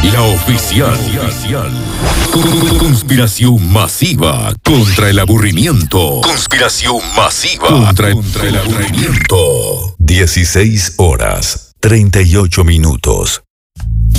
La oficial. Conspiración masiva contra el aburrimiento. Conspiración masiva contra el aburrimiento. 16 horas, 38 minutos.